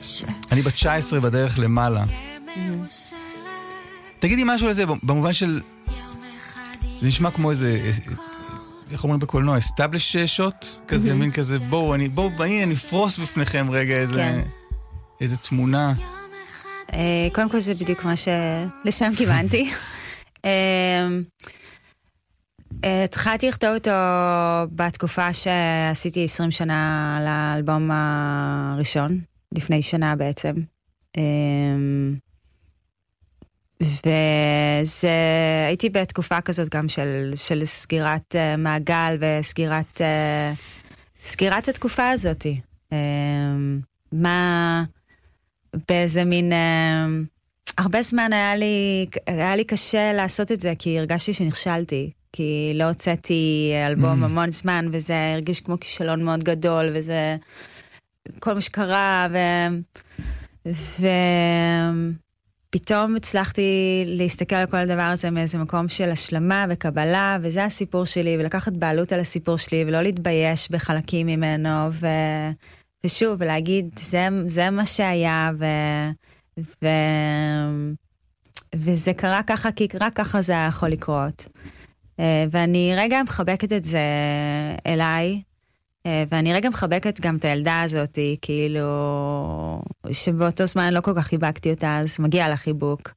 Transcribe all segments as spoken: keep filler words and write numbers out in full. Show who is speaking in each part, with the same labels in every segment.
Speaker 1: אני ב-תשע עשרה בדרך למעלה. תגידי משהו לזה, במובן של... זה נשמע כמו איזה... איך אומרים בקולנוע? establish shot? כזה, מין כזה, בואו, אני, בואו, הנה, אני אפרוס בפניכם רגע איזה... איזה תמונה.
Speaker 2: קודם כל זה בדיוק מה שלשם כיוונתי. התחלתי לכתוב אותו בתקופה שעשיתי עשרים שנה לאלבום הראשון, לפני שנה בעצם. וזה, הייתי בתקופה כזאת גם של, של סגירת מעגל וסגירת סגירת התקופה הזאת. מה, באיזה מין... הרבה זמן היה לי, היה לי קשה לעשות את זה, כי הרגשתי שנכשלתי. כי לא הוצאתי אלבום mm. המון זמן, וזה הרגיש כמו כישלון מאוד גדול, וזה כל מה שקרה, ו... ופתאום הצלחתי להסתכל על כל הדבר הזה מאיזה מקום של השלמה וקבלה, וזה הסיפור שלי, ולקחת בעלות על הסיפור שלי, ולא להתבייש בחלקים ממנו, ו... ושוב, ולהגיד, זה, זה מה שהיה, ו... ו... וזה קרה ככה, כי רק ככה זה יכול לקרות. ואני רגע מחבקת את זה אליי, ואני רגע מחבקת גם את הילדה הזאת, כאילו, שבאותו זמן לא כל כך חיבקתי אותה, אז מגיע לה חיבוק.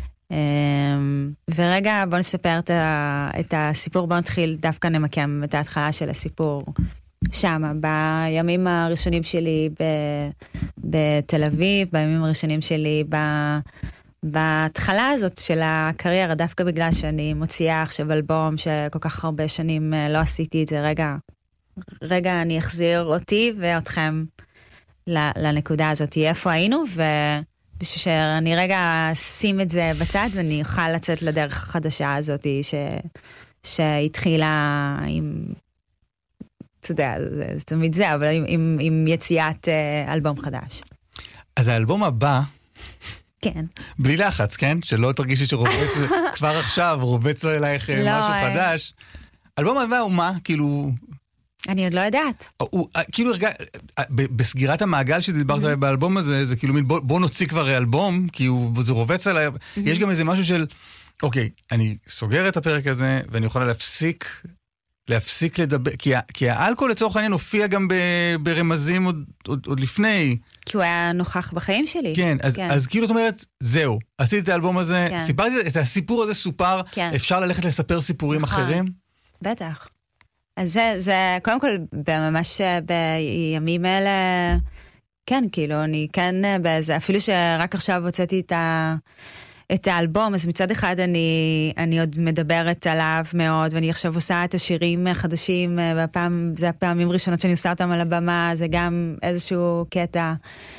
Speaker 2: ורגע בוא נספר את הסיפור, בוא נתחיל דווקא נמקם את ההתחלה של הסיפור שם, בימים הראשונים שלי בתל אביב, בימים הראשונים שלי ב... בהתחלה הזאת של הקריירה, דווקא בגלל שאני מוציאה עכשיו אלבום שכל כך הרבה שנים לא עשיתי את זה, רגע, רגע אני אחזיר אותי ואתכם לנקודה הזאת, איפה היינו, ובשביל שאני רגע אשים את זה בצד, ואני אוכל לצאת לדרך החדשה הזאת, ש... שהתחילה עם, אתה יודע, זה תמיד זה, אבל עם, עם, עם יציאת אלבום חדש.
Speaker 1: אז האלבום הבא,
Speaker 2: כן.
Speaker 1: בלי לחץ, כן? שלא תרגישי שרובץ, כבר עכשיו רובץ אלייך משהו חדש. אלבום הבא הוא מה? כאילו...
Speaker 2: אני עוד לא יודעת.
Speaker 1: הוא, כאילו, בסגירת המעגל שדיברת באלבום הזה, זה כאילו, בוא נוציא כבר אלבום, כי זה רובץ עליי. יש גם איזה משהו של, אוקיי, אני סוגר את הפרק הזה, ואני יכולה להפסיק, להפסיק לדבר, כי האלכוהול לצורך העניין הופיע גם ברמזים עוד לפני...
Speaker 2: כי הוא היה נוכח בחיים שלי.
Speaker 1: כן, אז, כן. אז כאילו את אומרת, זהו, עשיתי את האלבום הזה, כן. סיפרתי את הסיפור הזה סופר, כן. אפשר ללכת לספר סיפורים נכון. אחרים?
Speaker 2: בטח. אז זה, זה, קודם כל, ממש בימים האלה, כן, כאילו, אני כן באיזה, אפילו שרק עכשיו הוצאתי את ה... את האלבום, אז מצד אחד אני, אני עוד מדברת עליו מאוד, ואני עכשיו עושה את השירים חדשים, והפעם, זה הפעמים ראשונות שאני עושה אותם על הבמה, זה גם איזשהו קטע.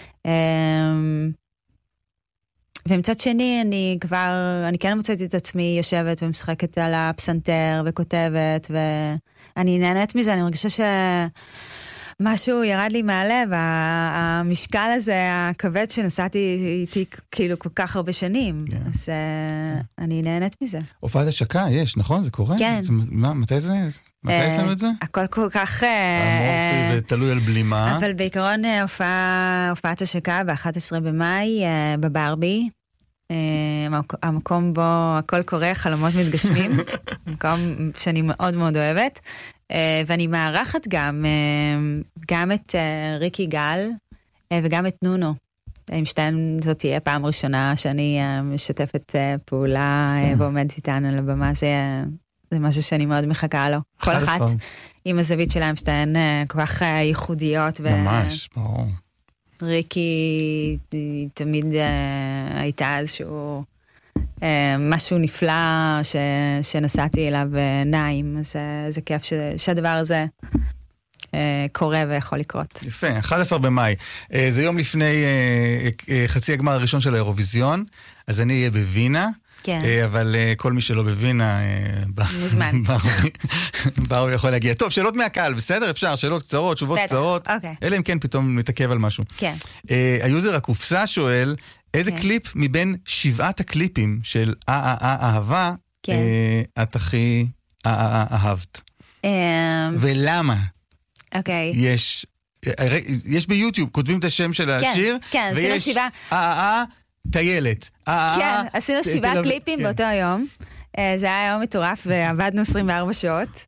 Speaker 2: ומצד שני, אני כבר, אני כן מוצאת את עצמי יושבת ומשחקת על הפסנתר וכותבת, ואני נהנית מזה, אני מרגישה ש... משהו ירד לי מהלב, המשקל הזה, הכבד שנסעתי איתי כאילו כל כך הרבה שנים, yeah. אז uh, אני נהנית מזה.
Speaker 1: הופעת השקה, יש, נכון? זה קורה?
Speaker 2: כן.
Speaker 1: זה, מה, מתי זה? מתי uh, יש לנו את זה?
Speaker 2: הכל כל כך...
Speaker 1: המורפי uh, ותלוי על בלימה.
Speaker 2: אבל בעיקרון uh, הופעה, הופעת השקה ב-אחד עשר במאי uh, בברבי, uh, המקום בו הכל קורה, חלומות מתגשמים, מקום שאני מאוד מאוד אוהבת, Uh, ואני מערכת גם, uh, גם את uh, ריקי גל uh, וגם את נונו. עם שתיים זאת תהיה פעם ראשונה שאני uh, משתפת uh, פעולה uh, ועומדת איתנו על הבמה. זה, uh, זה משהו שאני מאוד מחכה לו. כל אחת עם הזווית שלהם שתיהן uh, כל כך uh, ייחודיות.
Speaker 1: ממש, ברור.
Speaker 2: ריקי היא תמיד uh, הייתה איזשהו... משהו נפלא ש, שנסעתי אליו נעים, אז זה כיף ש, שהדבר הזה קורה ויכול לקרות.
Speaker 1: יפה, אחד עשר במאי. זה יום לפני חצי הגמר הראשון של האירוויזיון, אז אני אהיה בווינה,
Speaker 2: כן.
Speaker 1: אבל כל מי שלא בווינה,
Speaker 2: מוזמן.
Speaker 1: באו יכול להגיע. טוב, שאלות מהקהל, בסדר? אפשר, שאלות קצרות, תשובות קצרות.
Speaker 2: אוקיי.
Speaker 1: אלא אם כן פתאום נתעכב על משהו.
Speaker 2: כן.
Speaker 1: היוזר הקופסה שואל, איזה קליפ מבין שבעת הקליפים של אהבה את הכי אהבת? ולמה יש יש ביוטיוב, כותבים את השם של השיר,
Speaker 2: כן, עשינו שבעה.
Speaker 1: אה, אה, טיילת.
Speaker 2: כן, עשינו שבעה קליפים באותו יום. זה היה יום מטורף, ועבדנו עשרים וארבע שעות.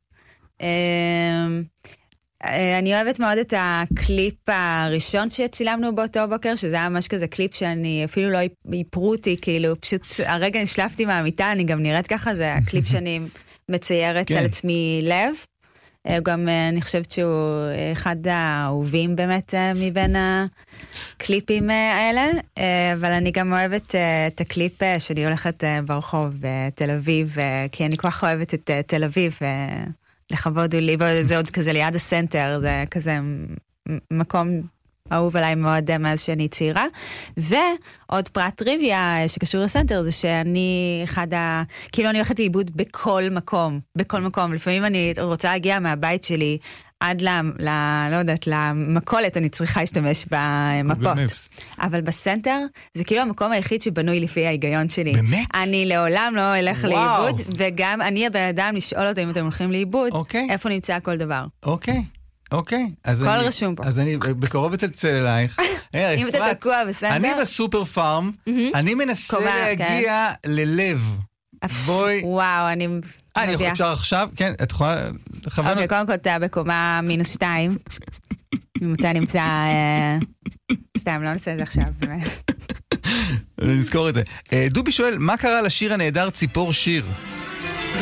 Speaker 2: אני אוהבת מאוד את הקליפ הראשון שצילמנו באותו בוקר, שזה היה ממש כזה קליפ שאני אפילו לא איפרו אותי, כאילו פשוט הרגע נשלפתי מהמיטה, אני גם נראית ככה, זה הקליפ שאני מציירת על עצמי לב. גם אני חושבת שהוא אחד האהובים באמת מבין הקליפים האלה, אבל אני גם אוהבת את הקליפ שאני הולכת ברחוב בתל אביב, כי אני כל כך אוהבת את תל אביב, לכבוד לי, וזה עוד כזה ליד הסנטר, זה כזה מקום אהוב עליי מאוד מאז שאני צעירה. ועוד פרט טריוויה שקשור לסנטר, זה שאני אחד ה... כאילו אני הולכת לאיבוד בכל מקום, בכל מקום. לפעמים אני רוצה להגיע מהבית שלי עד ל... ל... לא יודעת, למקולת, אני צריכה להשתמש במפות. אבל בסנטר, זה כאילו המקום היחיד שבנוי לפי ההיגיון שלי. באמת? אני לעולם לא אלך לאיבוד, וגם אני הבן אדם לשאול אותם אם אתם הולכים לאיבוד, איפה נמצא כל דבר.
Speaker 1: אוקיי. אוקיי.
Speaker 2: כל רשום פה.
Speaker 1: אז אני בקרוב אצלצל אלייך.
Speaker 2: אם אתה תקוע בסנטר.
Speaker 1: אני בסופר פארם, אני מנסה להגיע ללב. בואי.
Speaker 2: וואו, אני
Speaker 1: אני יכול אפשר עכשיו? כן, את יכולה לכוון?
Speaker 2: אוקיי, קודם כל אתה בקומה מינוס שתיים. אם אתה נמצא... סתם, לא נעשה את זה עכשיו, באמת.
Speaker 1: נזכור את זה. דובי שואל, מה קרה לשיר הנהדר ציפור שיר?